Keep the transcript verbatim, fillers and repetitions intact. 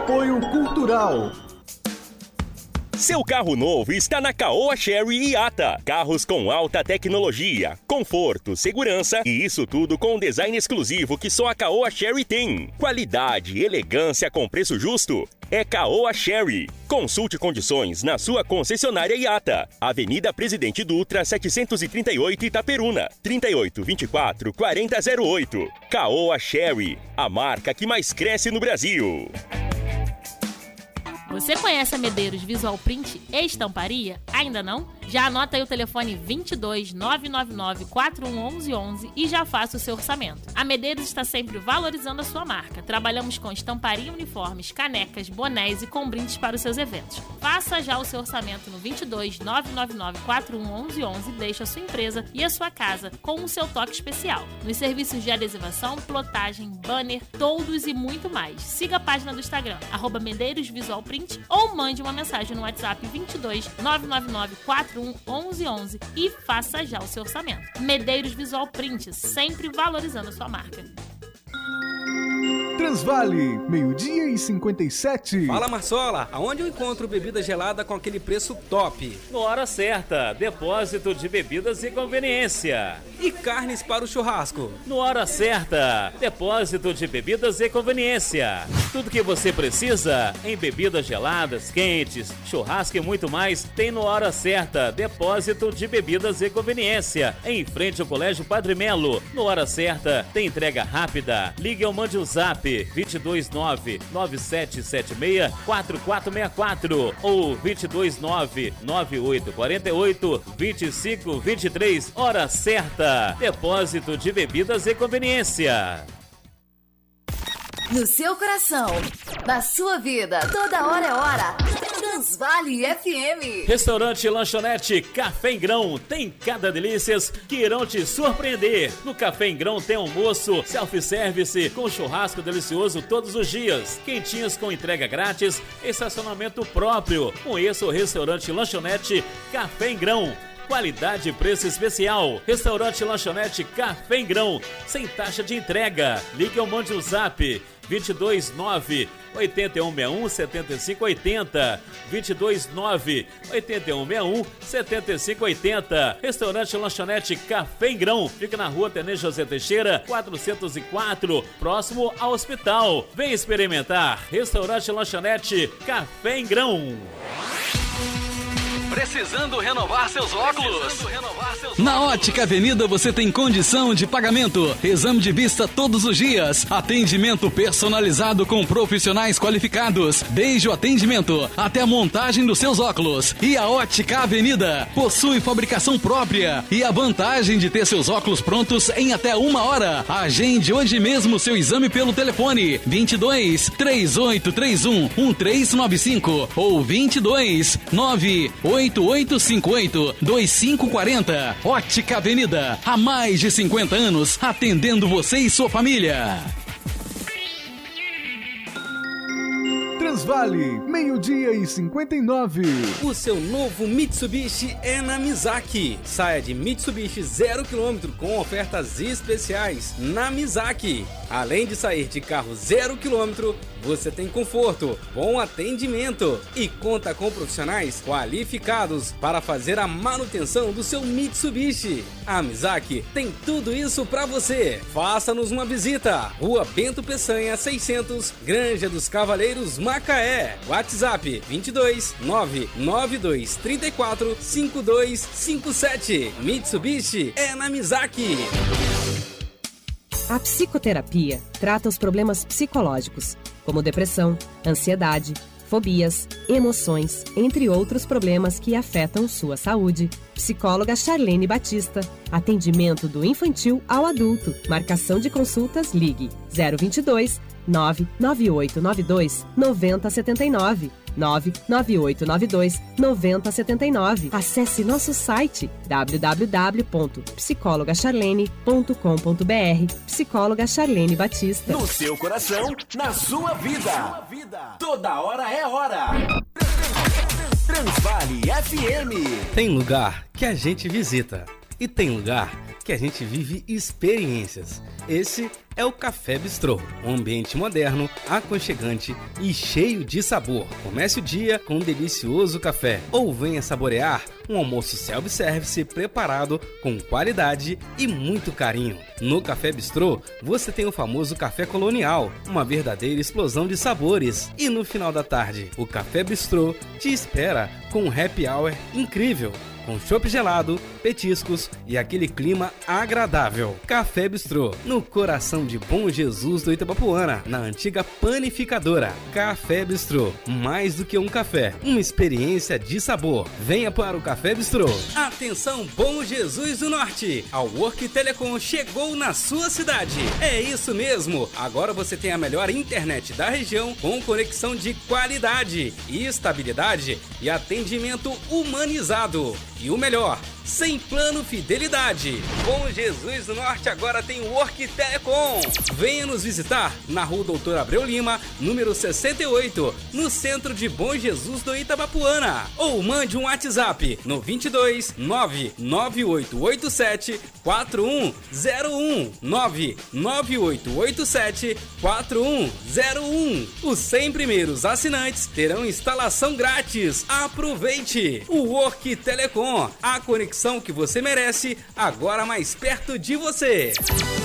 Apoio Cultural. Seu carro novo está na Caoa Chery I A T A. Carros com alta tecnologia, conforto, segurança e isso tudo com um design exclusivo que só a Caoa Chery tem. Qualidade e elegância com preço justo. É Caoa Chery. Consulte condições na sua concessionária I A T A. Avenida Presidente Dutra, setecentos e trinta e oito, Itaperuna. trinta e oito, vinte e quatro, quarenta zero oito. Caoa Chery, a marca que mais cresce no Brasil. Você conhece a Medeiros Visual Print e Estamparia? Ainda não? Já anota aí o telefone vinte e dois, nove nove nove, quatro um um um um e já faça o seu orçamento. A Medeiros está sempre valorizando a sua marca. Trabalhamos com estamparia, uniformes, canecas, bonés e com brindes para os seus eventos. Faça já o seu orçamento no vinte e dois, nove nove nove, quatro um um um um e deixe a sua empresa e a sua casa com o seu toque especial. Nos serviços de adesivação, plotagem, banner, toldos e muito mais. Siga a página do Instagram, arroba Medeiros Visual Print, ou mande uma mensagem no WhatsApp vinte e dois, nove nove nove, quatro um um um um e faça já o seu orçamento. Medeiros Visual Print, sempre valorizando a sua marca. Transvale, meio-dia e cinquenta e sete. Fala, Marsola, aonde eu encontro bebida gelada com aquele preço top? No Hora Certa, depósito de bebidas e conveniência. E carnes para o churrasco? No Hora Certa, depósito de bebidas e conveniência. Tudo que você precisa em bebidas geladas, quentes, churrasco e muito mais tem no Hora Certa, depósito de bebidas e conveniência. Em frente ao Colégio Padre Melo. No Hora Certa, tem entrega rápida. Ligue ou mande o zap vinte e dois, nove, nove sete sete seis, quatro quatro seis quatro ou vinte e dois, nove, nove oito quatro oito, vinte e cinco vinte e três. Hora Certa, depósito de bebidas e conveniência. No seu coração, na sua vida, toda hora é hora. Transvale F M. Restaurante Lanchonete Café em Grão tem cada delícias que irão te surpreender. No Café em Grão tem almoço, self-service com churrasco delicioso todos os dias, quentinhas com entrega grátis, estacionamento próprio. Conheça o Restaurante Lanchonete Café em Grão. Qualidade e preço especial. Restaurante Lanchonete Café em Grão, sem taxa de entrega. Ligue ou mande o zap vinte e dois, nove, oito um seis um, sete cinco oito zero, vinte e dois, nove, oito um seis um, sete cinco oito zero. Restaurante Lanchonete Café em Grão, fica na rua Tenente José Teixeira, quatrocentos e quatro, próximo ao hospital. Vem experimentar. Restaurante Lanchonete Café em Grão. Precisando renovar seus óculos? Precisando renovar seus óculos? Na Ótica Avenida você tem condição de pagamento, exame de vista todos os dias, atendimento personalizado com profissionais qualificados, desde o atendimento até a montagem dos seus óculos. E a Ótica Avenida possui fabricação própria e a vantagem de ter seus óculos prontos em até uma hora. Agende hoje mesmo seu exame pelo telefone vinte e dois, três oito três um, um três nove cinco ou vinte e dois, nove oito oito cinco oito, dois cinco quatro zero. Ótica Avenida, há mais de cinquenta anos, atendendo você e sua família. Transvale, meio-dia e cinquenta e nove. O seu novo Mitsubishi é na Mizaki. Saia de Mitsubishi zero quilômetro com ofertas especiais na Mizaki. Além de sair de carro zero quilômetro, você tem conforto, bom atendimento e conta com profissionais qualificados para fazer a manutenção do seu Mitsubishi. A Mizaki tem tudo isso para você. Faça-nos uma visita. Rua Bento Peçanha, seiscentos, Granja dos Cavaleiros, Macaé. WhatsApp vinte e dois, nove nove dois três quatro, cinco dois cinco sete. Mitsubishi é na Mizaki. A psicoterapia trata os problemas psicológicos, como depressão, ansiedade, fobias, emoções, entre outros problemas que afetam sua saúde. Psicóloga Charlene Batista. Atendimento do infantil ao adulto. Marcação de consultas, ligue zero vinte e dois, nove nove oito nove dois, nove zero sete nove. nove nove oito nove dois, nove zero sete nove. Acesse nosso site w w w ponto psicóloga charlene ponto com ponto b r. Psicóloga Charlene Batista. No seu coração, na sua vida. Toda hora é hora. Transvale F M. Tem lugar que a gente visita E tem lugar que a gente vive experiências. Esse é o Café Bistrô, um ambiente moderno, aconchegante e cheio de sabor. Comece o dia com um delicioso café ou venha saborear um almoço self-service preparado com qualidade e muito carinho. No Café Bistrô, você tem o famoso café colonial, uma verdadeira explosão de sabores. E no final da tarde, o Café Bistrô te espera com um happy hour incrível, com chopp gelado, petiscos e aquele clima agradável. Café Bistrô, no coração de Bom Jesus do Itabapuana, na antiga panificadora. Café Bistrô, mais do que um café, uma experiência de sabor. Venha para o Café Bistrô. Atenção, Bom Jesus do Norte! A Work Telecom chegou na sua cidade. É isso mesmo! Agora você tem a melhor internet da região com conexão de qualidade, estabilidade e atendimento humanizado. E o melhor, sem plano fidelidade. Bom Jesus do Norte agora tem Work Telecom. Venha nos visitar na Rua Doutor Abreu Lima, número sessenta e oito, no centro de Bom Jesus do Itabapuana. Ou mande um WhatsApp no vinte e dois, nove nove oito oito sete, quatro um zero um, nove nove oito oito sete, quatro um zero um. Os cem primeiros assinantes terão instalação grátis. Aproveite! O Work Telecom, a conexão que você merece, agora mais perto de você.